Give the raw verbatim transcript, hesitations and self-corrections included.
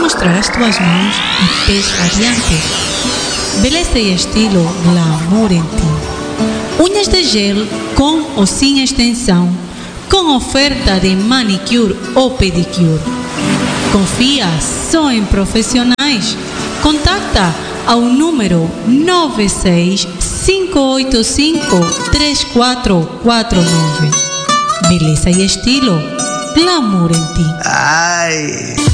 mostrar as tuas mãos e pés radiantes. Beleza e estilo glamour em ti. Unhas de gel com ou sem extensão, com oferta de manicure ou pedicure. Confia só em profissionais. Contacta ao número nove seis cinco oito cinco três quatro quatro nove. Beleza e estilo glamour em ti. Ai.